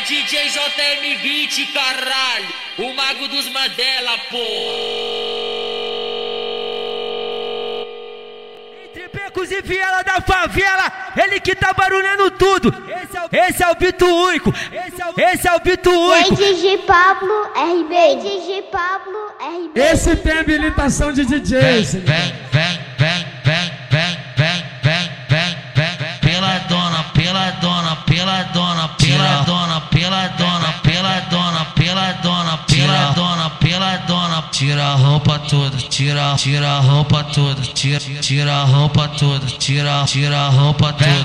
DJ JM20, caralho, o mago dos Mandela, pô. Entre becos e viela da favela, ele que tá barulhando tudo. Esse é o Bito Único. Esse é o Bito Único. DJ Pablo RB. DJ Pablo RB. Esse tem habilitação de DJ. Tira a roupa toda, tira a roupa toda, tira a roupa toda, tira a roupa toda.